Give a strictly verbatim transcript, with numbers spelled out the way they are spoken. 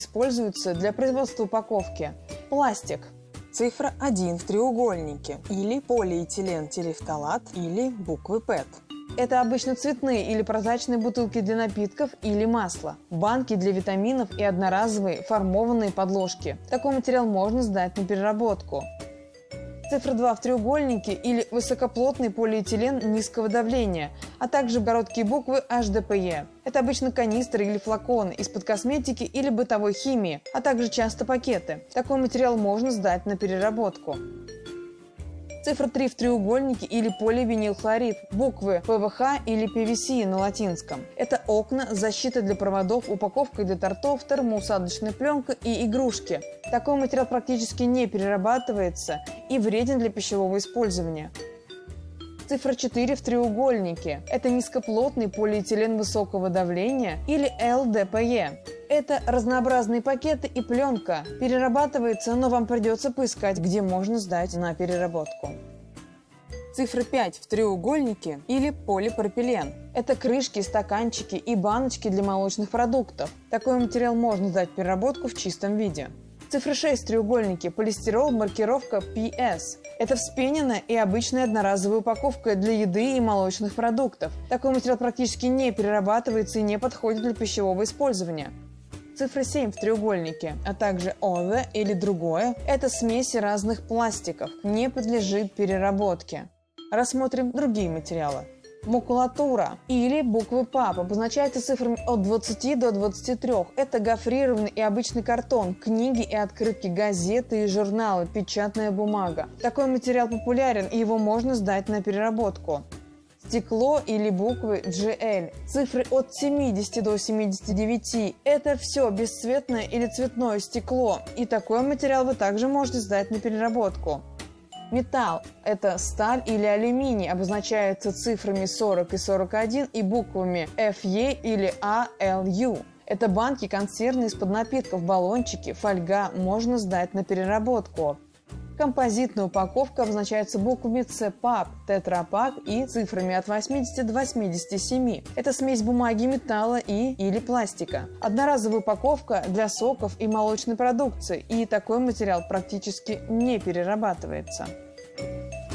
используются для производства упаковки. Пластик. Цифра один в треугольнике, или полиэтилен-терефталат, или буквы пэт. Это обычно цветные или прозрачные бутылки для напитков или масла, банки для витаминов и одноразовые формованные подложки. Такой материал можно сдать на переработку. Цифра два в треугольнике или высокоплотный полиэтилен низкого давления, а также короткие буквы эйч ди пи и. Это обычно канистры или флаконы из-под косметики или бытовой химии, а также часто пакеты. Такой материал можно сдать на переработку. Цифра три в треугольнике или поливинилхлорид, буквы пэ вэ ха или пи ви си на латинском. Это окна, защита для проводов, упаковка для тортов, термоусадочная пленка и игрушки. Такой материал практически не перерабатывается и вреден для пищевого использования. Цифра четыре в треугольнике. Это низкоплотный полиэтилен высокого давления или эл дэ пэ и. Это разнообразные пакеты и пленка. Перерабатывается, но вам придется поискать, где можно сдать на переработку. Цифра пять в треугольнике или полипропилен. Это крышки, стаканчики и баночки для молочных продуктов. Такой материал можно сдать в переработку в чистом виде. Цифра шесть в треугольнике. Полистирол, маркировка пи эс. Это вспененная и обычная одноразовая упаковка для еды и молочных продуктов. Такой материал практически не перерабатывается и не подходит для пищевого использования. Цифра семь в треугольнике, а также other или другое – это смеси разных пластиков, не подлежит переработке. Рассмотрим другие материалы. Макулатура или буквы пап обозначаются цифрами от двадцати до двадцати трёх. Это гофрированный и обычный картон, книги и открытки, газеты и журналы, печатная бумага. Такой материал популярен, и его можно сдать на переработку. Стекло или буквы джи эл. Цифры от семидесяти до семидесяти девяти. Это все бесцветное или цветное стекло. И такой материал вы также можете сдать на переработку. Металл – это сталь или алюминий, обозначается цифрами сорок и сорок один и буквами эф и или а эл ю. Это банки, консервные из-под напитков, баллончики, фольга можно сдать на переработку. Композитная упаковка обозначается буквами си пап, тетрапак и цифрами от восьмидесяти до восьмидесяти семи. Это смесь бумаги, металла и или пластика. Одноразовая упаковка для соков и молочной продукции, и такой материал практически не перерабатывается.